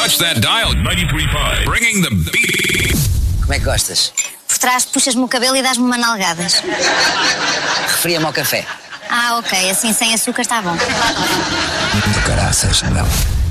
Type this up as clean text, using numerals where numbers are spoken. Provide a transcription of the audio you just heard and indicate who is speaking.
Speaker 1: touch that dial. 93.5. Bringing the beat.
Speaker 2: Como é que gostas?
Speaker 3: Por trás puxas-me o cabelo e dás-me uma nalgadas.
Speaker 2: Referia-me ao café.
Speaker 3: Ah, ok, assim sem açúcar está bom.
Speaker 2: Do caraças, não.